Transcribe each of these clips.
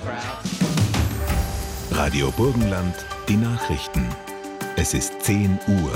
Radio Burgenland, die Nachrichten. Es ist 10 Uhr.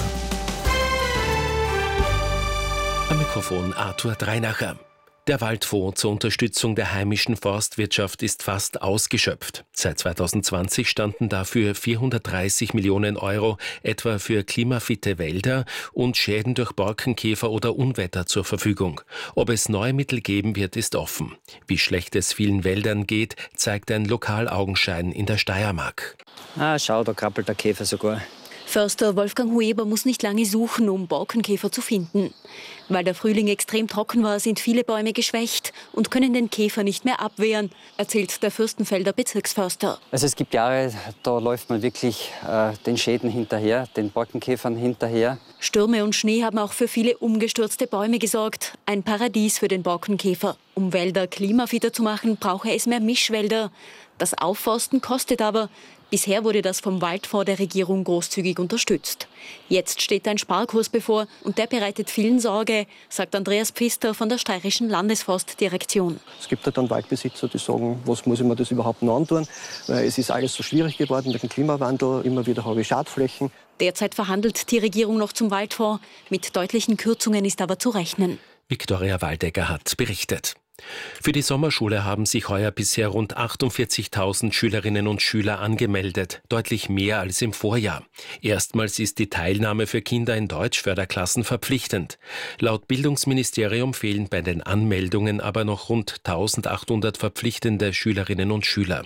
Am Mikrofon Arthur Dreinacher. Der Waldfonds zur Unterstützung der heimischen Forstwirtschaft ist fast ausgeschöpft. Seit 2020 standen dafür 430 Millionen Euro etwa für klimafitte Wälder und Schäden durch Borkenkäfer oder Unwetter zur Verfügung. Ob es neue Mittel geben wird, ist offen. Wie schlecht es vielen Wäldern geht, zeigt ein Lokalaugenschein in der Steiermark. Schau, da krabbelt der Käfer sogar. Förster Wolfgang Hueber muss nicht lange suchen, um Borkenkäfer zu finden. Weil der Frühling extrem trocken war, sind viele Bäume geschwächt und können den Käfer nicht mehr abwehren, erzählt der Fürstenfelder Bezirksförster. Also es gibt Jahre, da läuft man wirklich den Schäden hinterher, den Borkenkäfern hinterher. Stürme und Schnee haben auch für viele umgestürzte Bäume gesorgt. Ein Paradies für den Borkenkäfer. Um Wälder klimafitter zu machen, brauche es mehr Mischwälder. Das Aufforsten kostet aber. Bisher wurde das vom Waldfonds der Regierung großzügig unterstützt. Jetzt steht ein Sparkurs bevor und der bereitet vielen Sorge, sagt Andreas Pfister von der Steirischen Landesforstdirektion. Es gibt halt dann Waldbesitzer, die sagen, was muss ich mir das überhaupt noch antun? Weil es ist alles so schwierig geworden mit dem Klimawandel, immer wieder habe ich Schadflächen. Derzeit verhandelt die Regierung noch zum Waldfonds. Mit deutlichen Kürzungen ist aber zu rechnen. Viktoria Waldecker hat berichtet. Für die Sommerschule haben sich heuer bisher rund 48.000 Schülerinnen und Schüler angemeldet, deutlich mehr als im Vorjahr. Erstmals ist die Teilnahme für Kinder in Deutschförderklassen verpflichtend. Laut Bildungsministerium fehlen bei den Anmeldungen aber noch rund 1.800 verpflichtende Schülerinnen und Schüler.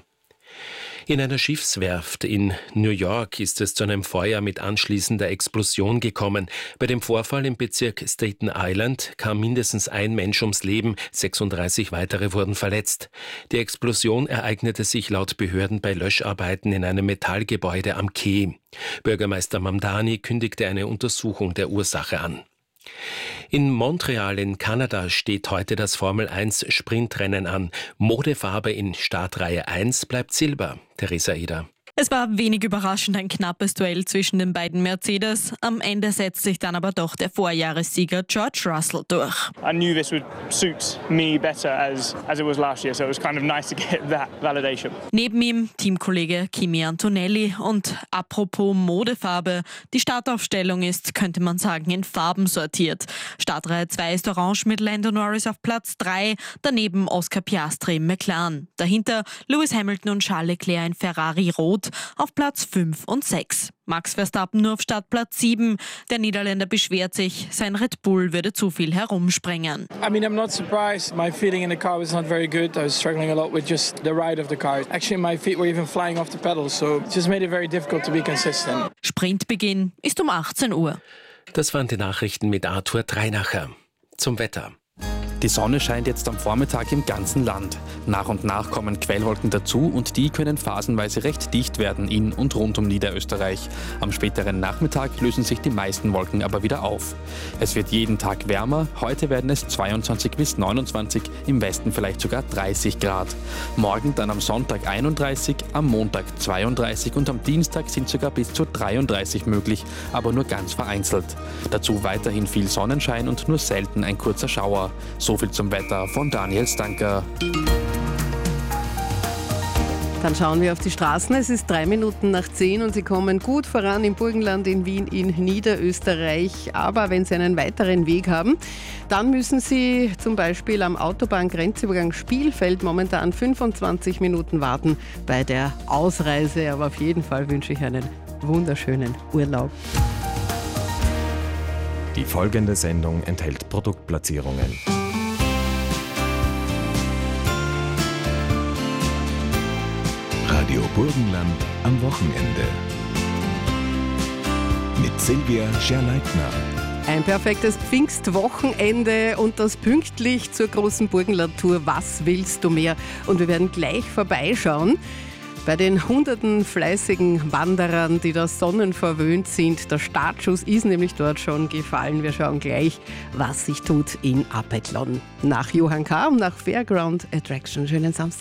In einer Schiffswerft in New York ist es zu einem Feuer mit anschließender Explosion gekommen. Bei dem Vorfall im Bezirk Staten Island kam mindestens ein Mensch ums Leben, 36 weitere wurden verletzt. Die Explosion ereignete sich laut Behörden bei Löscharbeiten in einem Metallgebäude am Quai. Bürgermeister Mamdani kündigte eine Untersuchung der Ursache an. In Montreal in Kanada steht heute das Formel-1-Sprintrennen an. Modefarbe in Startreihe 1 bleibt Silber. Theresa Eder. Es war wenig überraschend ein knappes Duell zwischen den beiden Mercedes. Am Ende setzt sich dann aber doch der Vorjahressieger George Russell durch. I knew this would suit me better as it was last year, so it was kind of nice to get that validation. Neben ihm Teamkollege Kimi Antonelli. Und apropos Modefarbe, die Startaufstellung ist, könnte man sagen, in Farben sortiert. Startreihe 2 ist orange mit Lando Norris auf Platz 3, daneben Oscar Piastri im McLaren. Dahinter Lewis Hamilton und Charles Leclerc in Ferrari Rot auf Platz 5 und 6. Max Verstappen nur auf Startplatz 7. Der Niederländer beschwert sich, sein Red Bull würde zu viel herumspringen. I mean, I'm not surprised. My feeling in the car was not very good. I was struggling a lot with just the ride of the car. Actually, my feet were even flying off the pedals, so it just made it very difficult to be consistent. Sprintbeginn ist um 18 Uhr. Das waren die Nachrichten mit Arthur Dreinacher. Zum Wetter. Die Sonne scheint jetzt am Vormittag im ganzen Land. Nach und nach kommen Quellwolken dazu und die können phasenweise recht dicht werden in und rund um Niederösterreich. Am späteren Nachmittag lösen sich die meisten Wolken aber wieder auf. Es wird jeden Tag wärmer, heute werden es 22 bis 29, im Westen vielleicht sogar 30 Grad. Morgen dann am Sonntag 31, am Montag 32 und am Dienstag sind sogar bis zu 33 möglich, aber nur ganz vereinzelt. Dazu weiterhin viel Sonnenschein und nur selten ein kurzer Schauer. So viel zum Wetter von Daniel Stanker. Dann schauen wir auf die Straßen. Es ist 3 Minuten nach 10 und Sie kommen gut voran im Burgenland, in Wien, in Niederösterreich. Aber wenn Sie einen weiteren Weg haben, dann müssen Sie zum Beispiel am Autobahngrenzübergang Spielfeld momentan 25 Minuten warten bei der Ausreise. Aber auf jeden Fall wünsche ich einen wunderschönen Urlaub. Die folgende Sendung enthält Produktplatzierungen. Radio Burgenland am Wochenende. Mit Silvia Scherleitner. Ein perfektes Pfingstwochenende und das pünktlich zur großen Burgenland-Tour Was willst du mehr? Und wir werden gleich vorbeischauen bei den hunderten fleißigen Wanderern, die da sonnenverwöhnt sind. Der Startschuss ist nämlich dort schon gefallen. Wir schauen gleich, was sich tut in Apethlon. Nach Johann K. und nach Fairground Attraction. Schönen Samstag.